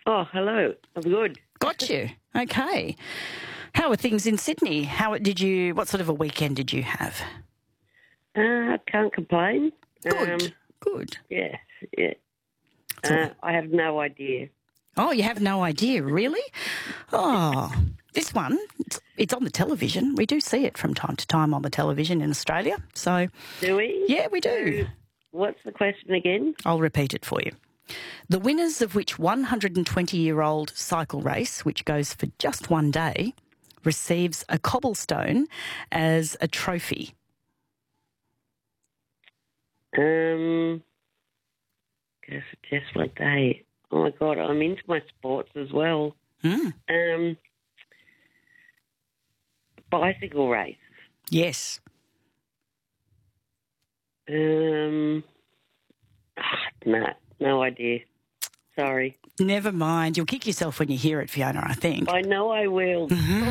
Oh, hello. I'm good. Got you. Okay. How are things in Sydney? What sort of a weekend did you have? Can't complain. Good. Good. Yeah, yeah. I have no idea. Oh, you have no idea, really? Oh, this one, it's on the television. We do see it from time to time on the television in Australia. So, Do we? yeah, we do. What's the question again? I'll repeat it for you. The winners of which 120-year-old cycle race, which goes for just one day, receives a cobblestone as a trophy. Go for just one day. Oh, my God, I'm into my sports as well. Bicycle race. Yes. No idea. Sorry. Never mind. You'll kick yourself when you hear it, Fiona, I think. I know I will.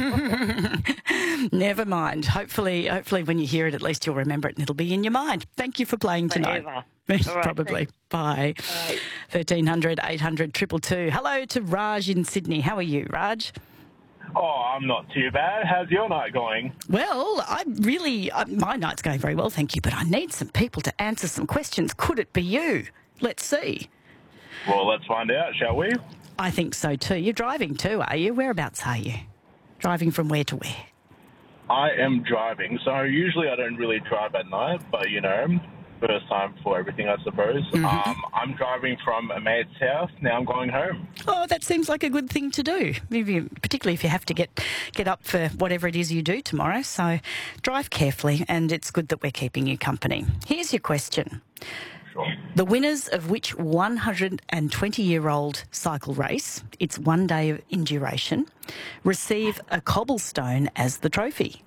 Never mind. Hopefully when you hear it, at least you'll remember it and it'll be in your mind. Thank you for playing tonight. Forever. All right, Probably. Bye. 1300 800 222. Hello to Raj in Sydney. How are you, Raj? Oh, I'm not too bad. How's your night going? Well, my night's going very well, thank you, but I need some people to answer some questions. Could it be you? Let's see. Well, let's find out, shall we? I think so too. You're driving too, are you? Whereabouts are you? Driving from where to where? I am driving, so usually I don't really drive at night, but, first time for everything, I suppose. I'm driving from a mate's house. Now I'm going home. Oh, that seems like a good thing to do, particularly if you have to get up for whatever it is you do tomorrow. So drive carefully, and it's good that we're keeping you company. Here's your question. Sure. The winners of which 120-year-old cycle race, it's one day in duration, receive a cobblestone as the trophy.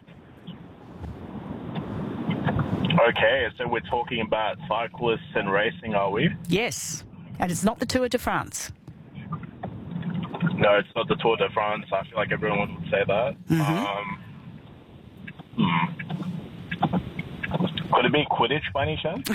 Okay, so we're talking about cyclists and racing, are we? Yes, and it's not the Tour de France. No, it's not the Tour de France. I feel like everyone would say that. Could it be Quidditch by any chance?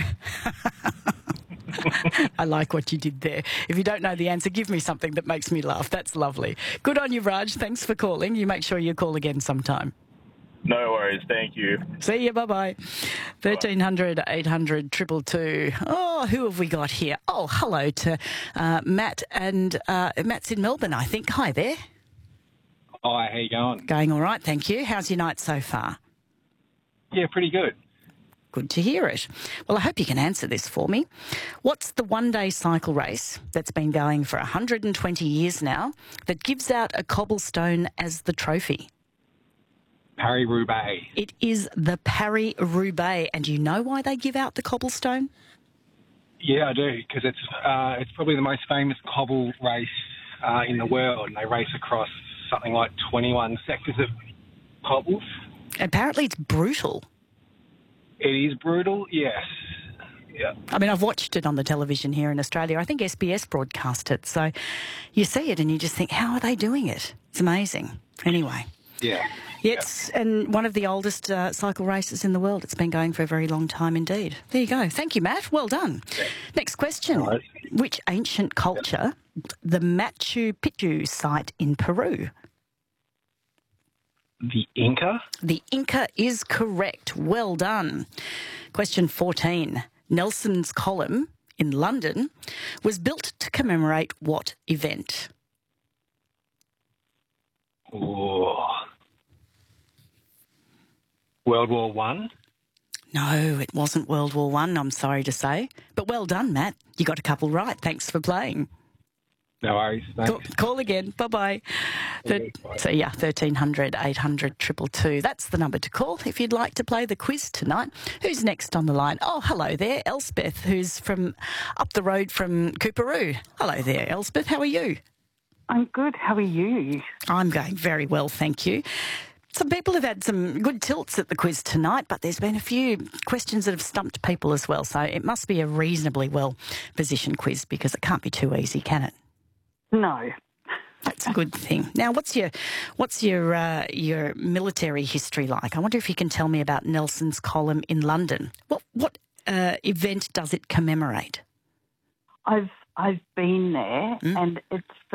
I like what you did there. If you don't know the answer, give me something that makes me laugh. That's lovely. Good on you, Raj. Thanks for calling. You make sure you call again sometime. No worries. Thank you. See you. Bye-bye. 1300 800 222. Oh, who have we got here? Oh, hello to Matt. And Matt's in Melbourne, I think. Hi there. Hi, how you going? Going all right, thank you. How's your night so far? Yeah, pretty good. Good to hear it. Well, I hope you can answer this for me. What's the one-day cycle race that's been going for 120 years now that gives out a cobblestone as the trophy? Paris-Roubaix. It is the Paris-Roubaix. And do you know why they give out the cobblestone? Yeah, I do, because it's probably the most famous cobble race in the world, and they race across something like 21 sectors of cobbles. Apparently it's brutal. It is brutal, yes. Yeah. I mean, I've watched it on the television here in Australia. I think SBS broadcast it. So you see it and you just think, how are they doing it? It's amazing. Anyway. Yeah. It's and one of the oldest cycle races in the world. It's been going for a very long time indeed. There you go. Thank you, Matt. Well done. Yeah. Next question. Right. Which ancient culture the Machu Picchu site in Peru? The Inca? The Inca is correct. Well done. Question 14. Nelson's Column in London was built to commemorate what event? Oh. World War One? No, it wasn't World War One, I'm sorry to say. But well done, Matt. You got a couple right. Thanks for playing. No worries. Thanks. Call again. Bye-bye. Bye. So, 1300 800 222. That's the number to call if you'd like to play the quiz tonight. Who's next on the line? Oh, hello there, Elspeth, who's from up the road from Cooperoo. Hello there, Elspeth. How are you? I'm good. How are you? I'm going very well, thank you. Some people have had some good tilts at the quiz tonight, but there's been a few questions that have stumped people as well. So it must be a reasonably well-positioned quiz because it can't be too easy, can it? No. That's a good thing. Now, what's your military history like? I wonder if you can tell me about Nelson's Column in London. What event does it commemorate? I've been there, and it's